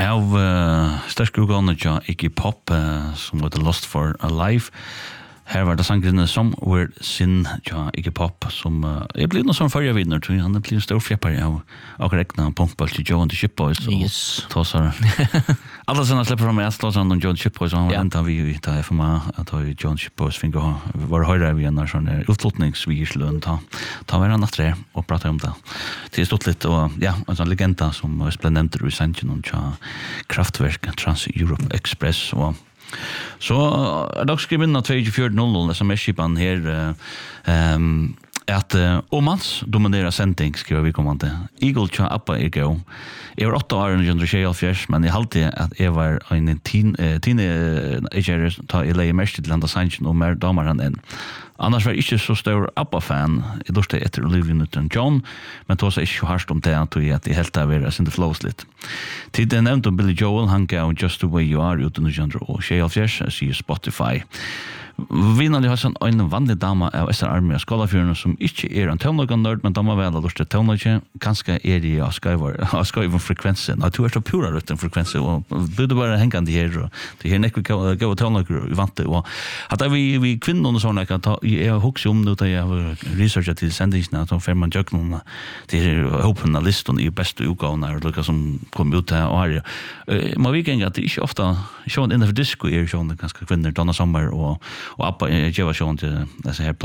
av sterk utgående til Iggy Pop som heter Lost for a Life. Her var det sangene Somewhere Sin til Iggy Pop som blir noe som førre vinner, tror jeg. Han blir en stor fjeppere av akkurat punkball til Joe and the Ship Boys. Yes. Alla sådana släpper fram ett slås han och John Ship Boys och väntar vi ju ta FMA att ha John Ship Boys fingo var höra vi en sån utlåtningsvislön ta varandra tre och prata om det. Det är stort lite och ja, en sån legenda som splendent i Sanchen och Kraftwerk Trans Europe Express och så dock skriver in 2400 SMS-skipan här att Omans dominerar sändning skriver vi kommande. Eagle cha uppa ego. Jag var 8 år under Shell men jag alltid att jag var en teenager ta i läge mest till landa Sanchen och mer damer än en. Annars var jag inte så stor ABBA-fan. Jag lurte efter Olivia Newton-John, men tog sig inte harst om det att jag helt av er sin flows lite. Till det nämnde Billy Joel, han gav Just the Way You Are utan och gender och Shell sier Spotify. Vinnarlig har en vanlig dama av SR Army av Skålafjörna som ikke en tøvnøgandnørd, men dama vel har lyst til tøvnøgje. Kanskje det av skøyven frekvensen. Jeg tror det pura rødt en frekvensen, og burde bare hengende her, og det er nekker gav tøvnøgger i vante. Og at vi kvinner og sånne, jeg har hukset om det, jeg har researchet til sendingsene, at får man gjør noen til håpende listen i beste utgavene, og noe som kommer ut her og her. Man vil ikke at det ikke ofte, sånn innenfor disco sånn ganske kvinner, Donna Sommer og ABBA gjør sånn til disse her